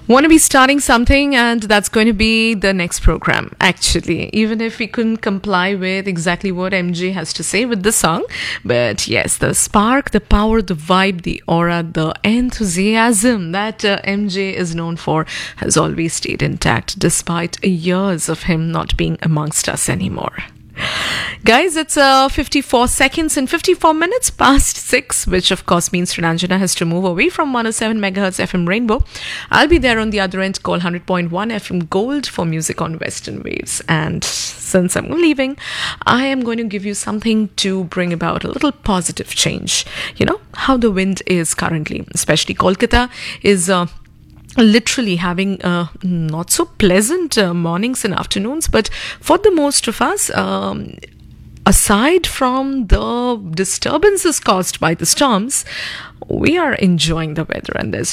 Want to be starting something, and that's going to be the next program, actually. Even if we couldn't comply with exactly what MJ has to say with the song. But yes, the spark, the power, the vibe, the aura, the enthusiasm that MJ is known for has always stayed intact despite years of him not being amongst us anymore. Guys, it's 54 seconds and 54 minutes past 6, which of course means Ranjana has to move away from 107 megahertz FM Rainbow. I'll be there on the other end, call 100.1 FM Gold for music on Western Waves. And since I'm leaving, I am going to give you something to bring about a little positive change. You know, how the wind is currently, especially Kolkata is... literally having not so pleasant mornings and afternoons, but for the most of us, aside from the disturbances caused by the storms, we are enjoying the weather, and there's